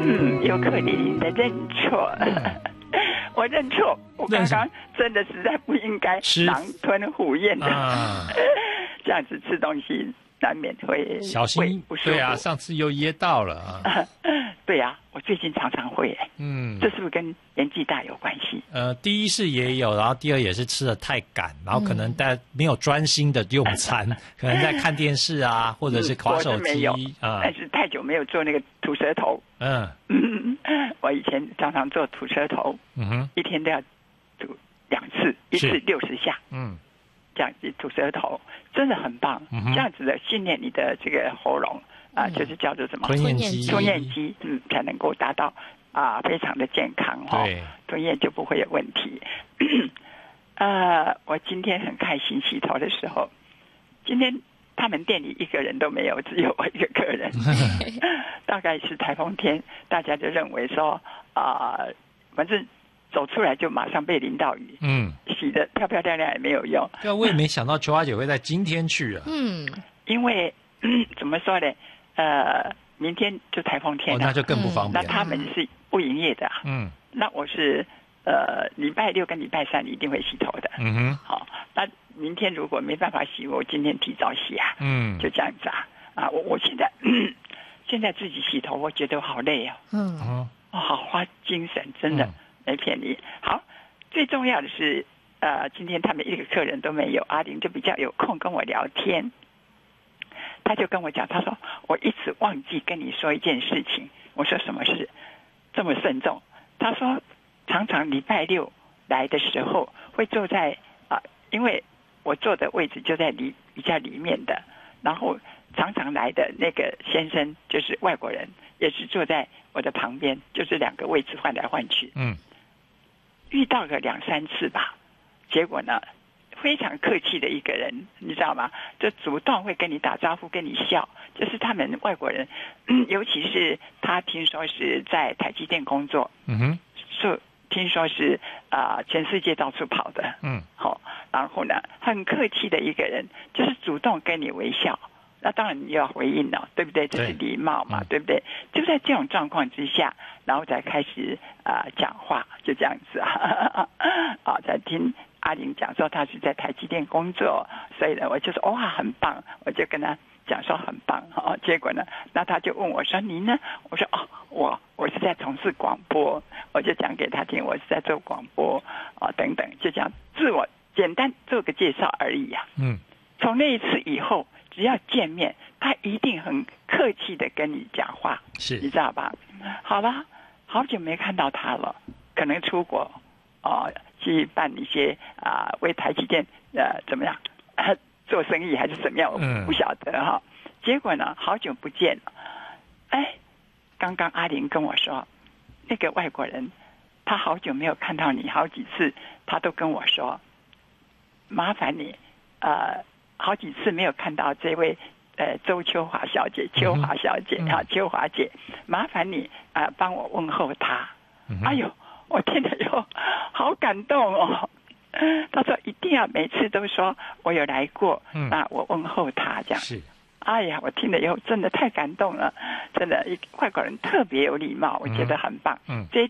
尤克里里的认错。我认错，我刚刚真的实在不应该狼吞虎咽的，这样子吃东西难免会小心不舒服。 对啊，上次又噎到了啊。 对啊，我最近常常会这是不是跟年纪大有关系？ 第一是也有，然后第二也是吃的太赶，然后可能在没有专心的用餐，可能在看电视啊，或者是滑手机但是太久没有做那个吐舌头。我以前常常做吐舌头，一天都要吐2次，一次60下，这样子吐舌头真的很棒。这样子的训练你的这个喉咙就是叫做什么吞咽肌， 才能够达到非常的健康吞咽就不会有问题。我今天很开心洗头的时候，今天他们店里一个人都没有，只有我一个客人。大概是台风天，大家就认为说反正走出来就马上被淋到雨，洗得漂漂亮亮也没有用。 对，我也没想到秋花姐会在今天去啊。 因为怎么说呢？明天就台风天了， 那就更不方便。 那他们是不营业的，那我是礼拜六跟礼拜三一定会洗头的，好，那明天如果没办法洗，我今天提早洗就这样子我现在自己洗头，我觉得我好累好花精神，真的没骗你。好，最重要的是今天他们一个客人都没有，阿玲就比较有空跟我聊天。他就跟我讲，他说我一直忘记跟你说一件事情。我说什么事这么慎重？他说常常礼拜六来的时候会坐在因为我坐的位置就在比较里面的，然后常常来的那个先生就是外国人，也是坐在我的旁边，就是2个位置换来换去。遇到个2-3次吧，结果呢非常客气的一个人，你知道吗？就主动会跟你打招呼，跟你笑，就是他们外国人，尤其是他听说是在台积电工作，听说是全世界到处跑的，然后呢很客气的一个人，就是主动跟你微笑。那当然你要回应了，对不对？这是礼貌嘛，对不对？就在这种状况之下，然后才开始讲话，就这样子在听阿玲讲说她是在台积电工作，所以呢我就说哇很棒，我就跟她讲说很棒结果呢那他就问我说你呢？我说我是在从事广播，我就讲给他听我是在做广播等等，就这样自我简单做个介绍而已从那一次以后，只要见面他一定很客气的跟你讲话， 是你知道吧？好了，好久没看到他了，可能出国去办一些为台积电怎么样做生意还是怎么样，我不晓得结果呢好久不见了，刚刚阿玲跟我说那个外国人他好久没有看到你，好几次他都跟我说麻烦你好几次没有看到这位周秋华小姐，秋华小姐秋华姐，麻烦你帮我问候她。哎呦，我听了以后好感动他说一定要每次都说我有来过，我问候她这样。 是， 哎呀，我听了以后真的太感动了，真的外国人特别有礼貌，我觉得很棒。这